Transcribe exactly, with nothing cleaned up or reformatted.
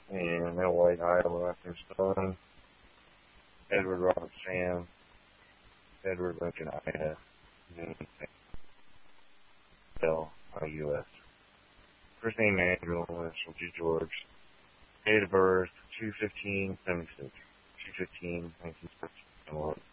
and Mel White, Iowa, after his son, Edward Robert Sam, Edward Lincoln, Ida, Bell, U S First name Andrew, initial G. George. Date of birth two fifteen seventy-six. two fifteen nineteen sixty-one.